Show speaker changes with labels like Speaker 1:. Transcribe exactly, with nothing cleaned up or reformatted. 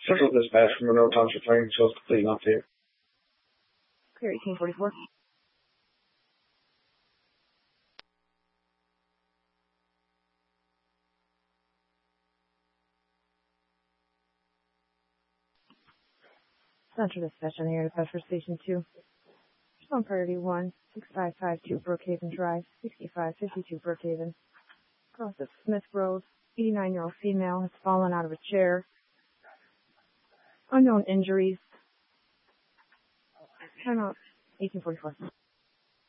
Speaker 1: Central dispatch from Monroe Township Training shows complete and update.
Speaker 2: Clear eighteen forty-four. Central dispatch on the air dispatch for station two. On priority one, six five five two Brookhaven Drive, sixty-five fifty-two Brookhaven. Across the Smith Road, eighty-nine-year-old female has fallen out of a chair. Unknown injuries. Time out, eighteen forty-four.